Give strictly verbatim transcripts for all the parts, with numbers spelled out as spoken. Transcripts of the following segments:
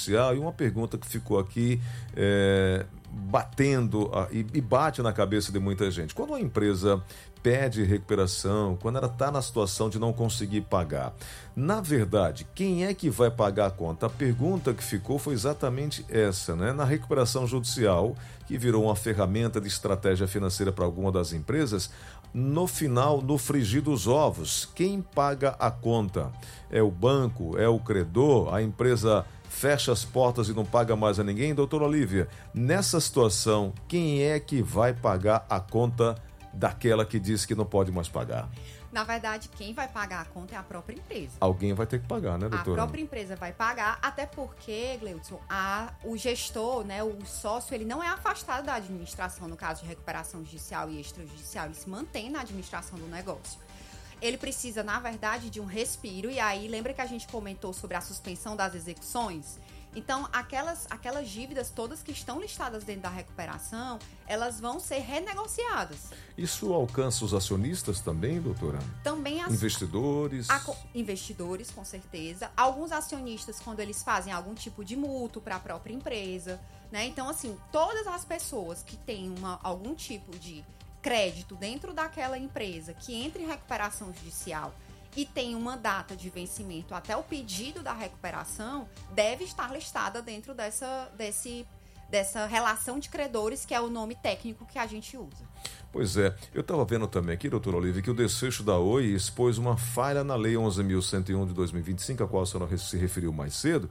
judicial, e uma pergunta que ficou aqui é, batendo a, e, e bate na cabeça de muita gente. Quando uma empresa pede recuperação, quando ela está na situação de não conseguir pagar, na verdade, quem é que vai pagar a conta? A pergunta que ficou foi exatamente essa, né? Na recuperação judicial, que virou uma ferramenta de estratégia financeira para alguma das empresas, no final, no frigir dos ovos, quem paga a conta? É o banco? É o credor? A empresa fecha as portas e não paga mais a ninguém? Doutora Olívia, nessa situação, quem é que vai pagar a conta daquela que diz que não pode mais pagar? Na verdade, quem vai pagar a conta é a própria empresa. Alguém vai ter que pagar, né, doutora? A própria empresa vai pagar, até porque, Gleudson, a, o gestor, né, o sócio, ele não é afastado da administração, no caso de recuperação judicial e extrajudicial, ele se mantém na administração do negócio. Ele precisa, na verdade, de um respiro, e aí, lembra que a gente comentou sobre a suspensão das execuções? Então, aquelas, aquelas dívidas todas que estão listadas dentro da recuperação, elas vão ser renegociadas. Isso alcança os acionistas também, doutora? Também as... Investidores? A, investidores, com certeza. Alguns acionistas, quando eles fazem algum tipo de mútuo para a própria empresa, né? Então, assim, todas as pessoas que têm uma, algum tipo de crédito dentro daquela empresa que entra em recuperação judicial e tem uma data de vencimento até o pedido da recuperação, deve estar listada dentro dessa, desse, dessa relação de credores, que é o nome técnico que a gente usa. Pois é, eu estava vendo também aqui, doutora Olívia, que o desfecho da Oi expôs uma falha na Lei onze mil cento e um de dois mil e vinte e cinco, a qual a senhora se referiu mais cedo.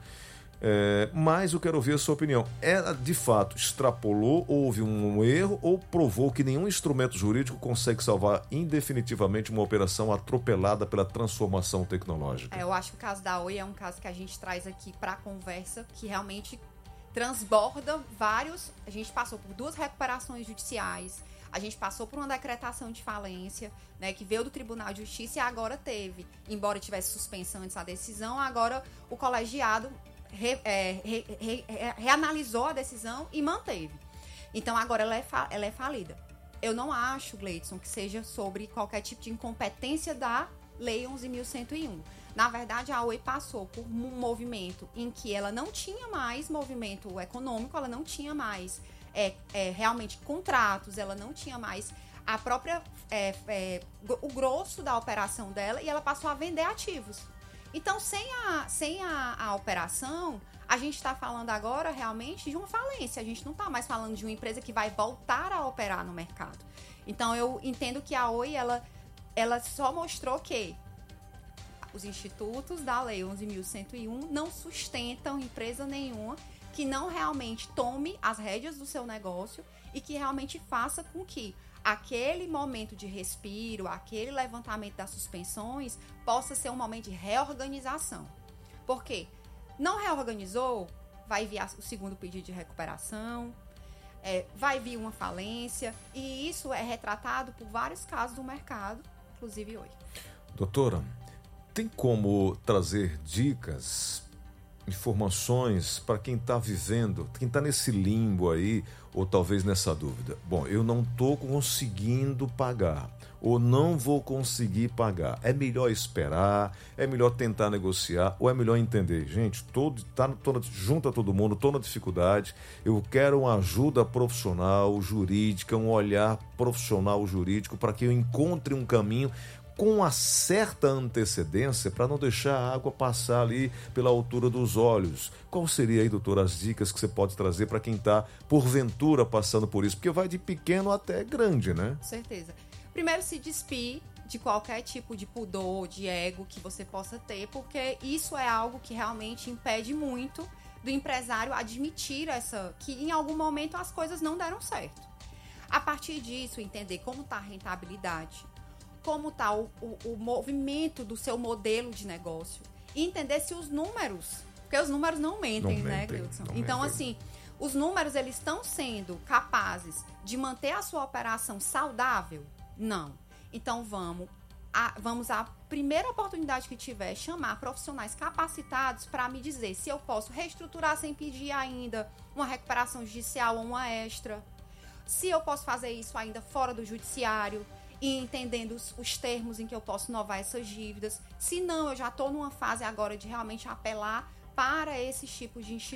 É, mas eu quero ouvir a sua opinião. Ela, de fato, extrapolou, houve um erro ou provou que nenhum instrumento jurídico consegue salvar indefinitivamente uma operação atropelada pela transformação tecnológica? É, eu acho que o caso da Oi é um caso que a gente traz aqui para a conversa, que realmente transborda vários... A gente passou por duas recuperações judiciais, a gente passou por uma decretação de falência, né, que veio do Tribunal de Justiça e agora teve, embora tivesse suspensão antes da decisão, agora o colegiado Re, é, re, re, re, reanalisou a decisão e manteve. Então, agora ela é, fa, ela é falida. Eu não acho, Gleidson, que seja sobre qualquer tipo de incompetência da Lei onze mil cento e um. Na verdade, a Oi passou por um movimento em que ela não tinha mais movimento econômico, ela não tinha mais é, é, realmente contratos, ela não tinha mais a própria, é, é, o grosso da operação dela, e ela passou a vender ativos. Então, sem a, sem a, a operação, a gente está falando agora realmente de uma falência. A gente não está mais falando de uma empresa que vai voltar a operar no mercado. Então, eu entendo que a Oi, ela, ela só mostrou que os institutos da Lei onze mil cento e um não sustentam empresa nenhuma que não realmente tome as rédeas do seu negócio e que realmente faça com que aquele momento de respiro, aquele levantamento das suspensões, possa ser um momento de reorganização. Por quê? Não reorganizou, vai vir o segundo pedido de recuperação, é, vai vir uma falência, e isso é retratado por vários casos do mercado, inclusive hoje. Doutora, tem como trazer dicas, informações para quem está vivendo, quem está nesse limbo aí, ou talvez nessa dúvida? Bom, eu não estou conseguindo pagar, ou não vou conseguir pagar. É melhor esperar? É melhor tentar negociar? Ou é melhor entender? Gente, todo, tá, tô, junta todo mundo, estou na dificuldade, eu quero uma ajuda profissional, jurídica, um olhar profissional jurídico para que eu encontre um caminho com uma certa antecedência para não deixar a água passar ali pela altura dos olhos. Qual seria aí, doutora, as dicas que você pode trazer para quem está, porventura, passando por isso? Porque vai de pequeno até grande, né? Com certeza. Primeiro, se despir de qualquer tipo de pudor, de ego que você possa ter, porque isso é algo que realmente impede muito do empresário admitir essa, que em algum momento as coisas não deram certo. A partir disso, entender como está a rentabilidade, como está o, o, o movimento do seu modelo de negócio e entender se os números, porque os números não mentem, não né, Gleudson? Então, mentem. Assim, os números, eles estão sendo capazes de manter a sua operação saudável? Não. Então, vamos a, vamos à primeira oportunidade que tiver, chamar profissionais capacitados para me dizer se eu posso reestruturar sem pedir ainda uma recuperação judicial ou uma extra, se eu posso fazer isso ainda fora do judiciário, e entendendo os, os termos em que eu posso novar essas dívidas. Se não, eu já estou numa fase agora de realmente apelar para esses tipos de instituições.